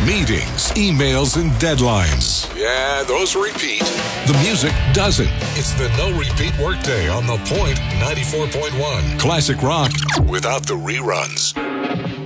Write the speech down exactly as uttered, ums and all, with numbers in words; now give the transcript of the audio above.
Meetings, emails, and deadlines. Yeah, those repeat. The music doesn't. It's the no repeat workday on The Point ninety-four point one. Classic rock without the reruns.